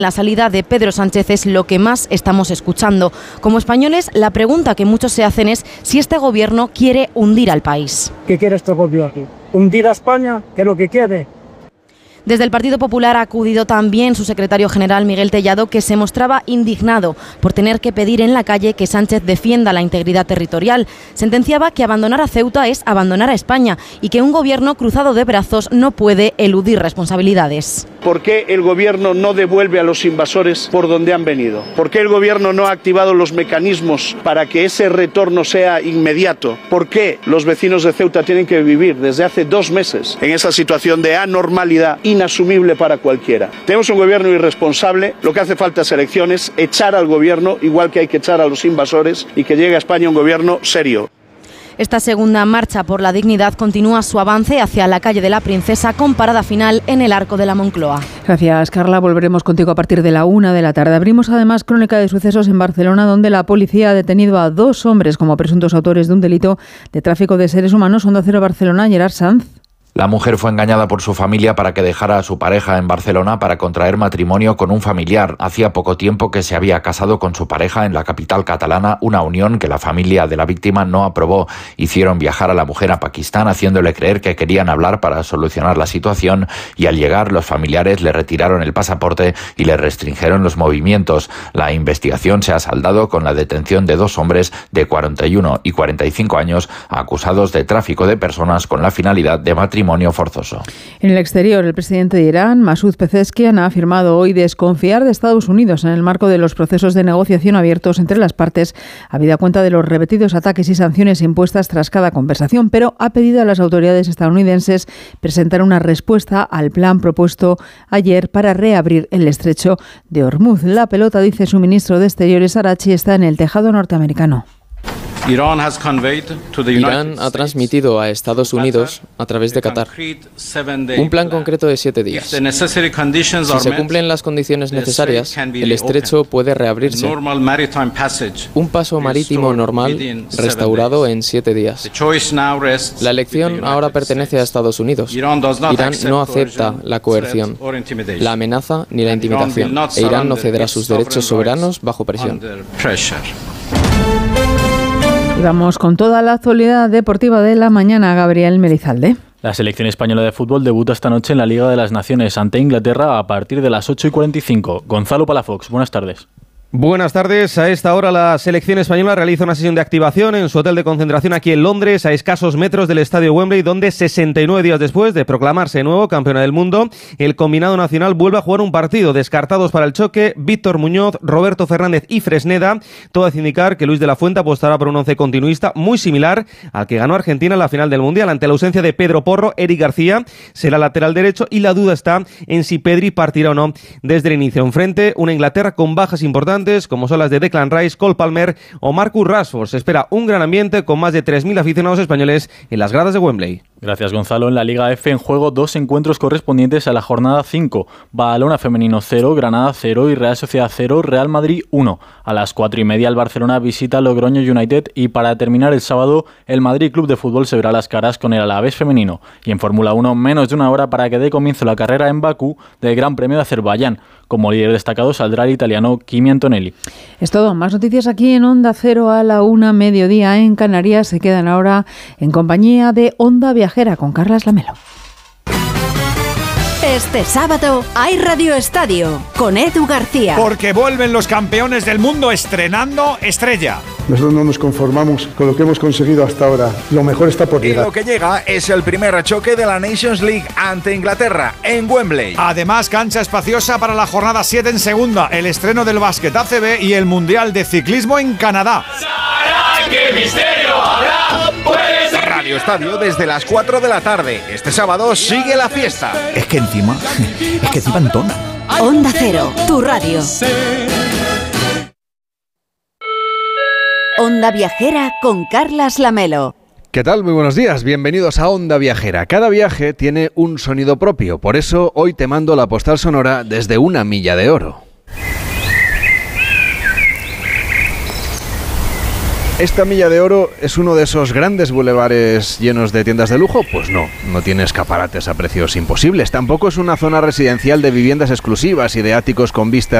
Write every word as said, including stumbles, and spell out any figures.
La salida de Pedro Sánchez es lo que más estamos escuchando. Como españoles, la pregunta que muchos se hacen es si este gobierno quiere hundir al país. ¿Qué quiere este gobierno? ¿Hundir a España? ¿Qué es lo que quiere? Desde el Partido Popular ha acudido también su secretario general Miguel Tellado, que se mostraba indignado por tener que pedir en la calle que Sánchez defienda la integridad territorial. Sentenciaba que abandonar a Ceuta es abandonar a España y que un gobierno cruzado de brazos no puede eludir responsabilidades. ¿Por qué el gobierno no devuelve a los invasores por donde han venido? ¿Por qué el gobierno no ha activado los mecanismos para que ese retorno sea inmediato? ¿Por qué los vecinos de Ceuta tienen que vivir desde hace dos meses en esa situación de anormalidad inasumible para cualquiera? Tenemos un gobierno irresponsable, lo que hace falta es elecciones, echar al gobierno, igual que hay que echar a los invasores, y que llegue a España un gobierno serio. Esta segunda marcha por la dignidad continúa su avance hacia la calle de la Princesa, con parada final en el Arco de la Moncloa. Gracias, Carla. Volveremos contigo a partir de la una de la tarde. Abrimos además crónica de sucesos en Barcelona, donde la policía ha detenido a dos hombres como presuntos autores de un delito de tráfico de seres humanos. Onda Cero Barcelona, Gerard Sanz. La mujer fue engañada por su familia para que dejara a su pareja en Barcelona para contraer matrimonio con un familiar. Hacía poco tiempo que se había casado con su pareja en la capital catalana, una unión que la familia de la víctima no aprobó. Hicieron viajar a la mujer a Pakistán, haciéndole creer que querían hablar para solucionar la situación, y al llegar los familiares le retiraron el pasaporte y le restringieron los movimientos. La investigación se ha saldado con la detención de dos hombres de cuarenta y uno y cuarenta y cinco años acusados de tráfico de personas con la finalidad de matrimonio forzoso. En el exterior, el presidente de Irán, Masoud Pezeshkian, ha afirmado hoy desconfiar de Estados Unidos en el marco de los procesos de negociación abiertos entre las partes, habida cuenta de los repetidos ataques y sanciones impuestas tras cada conversación, pero ha pedido a las autoridades estadounidenses presentar una respuesta al plan propuesto ayer para reabrir el estrecho de Hormuz. La pelota, dice su ministro de Exteriores, Arachi, está en el tejado norteamericano. Irán ha transmitido a Estados Unidos, a través de Qatar, un plan concreto de siete días. Si se cumplen las condiciones necesarias, el estrecho puede reabrirse. Un paso marítimo normal restaurado en siete días. La elección ahora pertenece a Estados Unidos. Irán no acepta la coerción, la amenaza ni la intimidación, e Irán no cederá sus derechos soberanos bajo presión. Y vamos con toda la actualidad deportiva de la mañana. Gabriel Melizalde. La selección española de fútbol debuta esta noche en la Liga de las Naciones ante Inglaterra a partir de las ocho y cuarenta y cinco. Gonzalo Palafox, buenas tardes. Buenas tardes. A esta hora la selección española realiza una sesión de activación en su hotel de concentración aquí en Londres, a escasos metros del estadio Wembley, donde sesenta y nueve días después de proclamarse nuevo campeona del mundo, el combinado nacional vuelve a jugar un partido. Descartados para el choque Víctor Muñoz, Roberto Fernández y Fresneda. Todo hace indicar que Luis de la Fuente apostará por un once continuista muy similar al que ganó Argentina en la final del Mundial. Ante la ausencia de Pedro Porro, Eric García será lateral derecho y la duda está en si Pedri partirá o no desde el inicio. Enfrente, una Inglaterra con bajas importantes como son las de Declan Rice, Cole Palmer o Marcus Rashford. Se espera un gran ambiente con más de tres mil aficionados españoles en las gradas de Wembley. Gracias, Gonzalo. En la Liga F en juego dos encuentros correspondientes a la jornada cinco. Badalona femenino cero, Granada cero y Real Sociedad cero, Real Madrid uno. A las cuatro y media el Barcelona visita Logroño United y para terminar el sábado el Madrid Club de Fútbol se verá las caras con el Alavés femenino. Y en Fórmula uno menos de una hora para que dé comienzo la carrera en Bakú del Gran Premio de Azerbaiyán. Como líder destacado saldrá el italiano Kimi Antonelli. Es todo. Más noticias aquí en Onda Cero a la una, mediodía en Canarias. Se quedan ahora en compañía de Onda Viajera con Carlas Lamelo. Este sábado hay Radio Estadio con Edu García. Porque vuelven los campeones del mundo estrenando Estrella. Nosotros no nos conformamos con lo que hemos conseguido hasta ahora. Lo mejor está por llegar. Y lo que llega es el primer choque de la Nations League ante Inglaterra en Wembley. Además, cancha espaciosa para la jornada siete en segunda, el estreno del básquet A C B y el Mundial de Ciclismo en Canadá. ¡Qué misterio habrá! Pues Radio Estadio desde las cuatro de la tarde. Este sábado sigue la fiesta. Es que encima, es que encima entona. Onda Cero, tu radio. Onda Viajera con Carlas Lamelo. ¿Qué tal? Muy buenos días, bienvenidos a Onda Viajera. Cada viaje tiene un sonido propio, por eso hoy te mando la postal sonora desde una milla de oro. ¿Esta Milla de Oro es uno de esos grandes bulevares llenos de tiendas de lujo? Pues no, no tiene escaparates a precios imposibles. Tampoco es una zona residencial de viviendas exclusivas y de áticos con vista